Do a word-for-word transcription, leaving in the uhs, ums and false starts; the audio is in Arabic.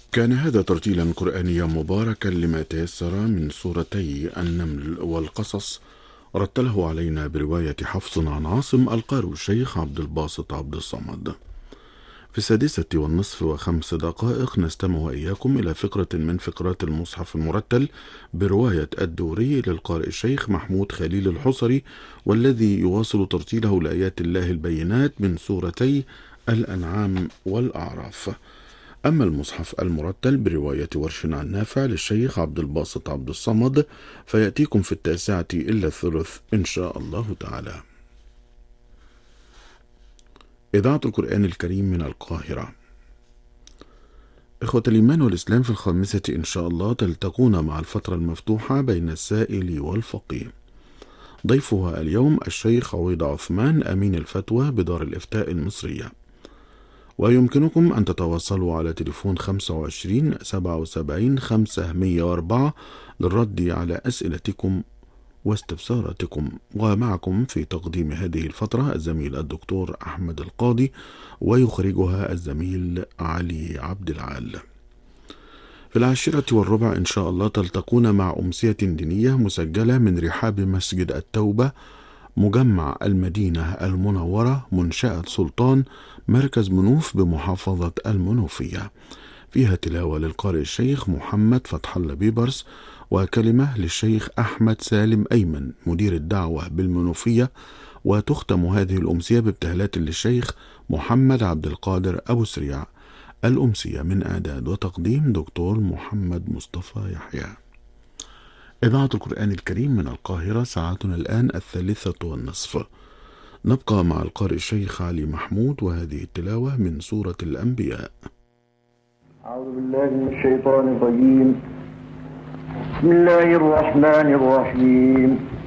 كان هذا ترتيلا قرآنيا مباركا لما تيسر من سورتي النمل والقصص، رتله علينا برواية حفص عن عاصم القارئ الشيخ عبد الباسط عبد الصمد. في السادسة والنصف وخمس دقائق نستمع وإياكم إلى فقرة من فقرات المصحف المرتل برواية الدوري للقارئ الشيخ محمود خليل الحصري، والذي يواصل ترتيله لآيات الله البينات من سورتي الأنعام والأعراف. أما المصحف المرتل برواية ورش عن نافع للشيخ عبد الباسط عبد الصمد فيأتيكم في التاسعة إلا الثلث إن شاء الله تعالى. إذاعة القرآن الكريم من القاهرة. إخوة الإيمان والإسلام، في الخامسة إن شاء الله تلتقون مع الفترة المفتوحة بين السائل والفقيه. ضيفها اليوم الشيخ عويض عثمان أمين الفتوى بدار الإفتاء المصرية، ويمكنكم أن تتواصلوا على تليفون خمسة وعشرين سبعة وسبعين خمسمائة وأربعة للرد على أسئلتكم واستفساراتكم. ومعكم في تقديم هذه الفترة الزميل الدكتور أحمد القاضي، ويخرجها الزميل علي عبد العال. في العاشرة والربع إن شاء الله تلتقون مع أمسية دينية مسجلة من رحاب مسجد التوبة مجمع المدينة المنورة منشأة سلطان مركز منوف بمحافظة المنوفية، فيها تلاوة للقارئ الشيخ محمد فتح الله بيبرس، وكلمة للشيخ أحمد سالم أيمن مدير الدعوة بالمنوفية، وتختم هذه الأمسية بابتهالات للشيخ محمد عبد القادر أبو سريع. الأمسية من إعداد وتقديم دكتور محمد مصطفى يحيى. إذاعة القرآن الكريم من القاهرة، ساعتنا الآن الثالثة والنصف. نبقى مع القارئ الشيخ علي محمود وهذه التلاوة من سورة الأنبياء. أعوذ بالله من الشيطان الرجيم. بسم الله الرحمن الرحيم.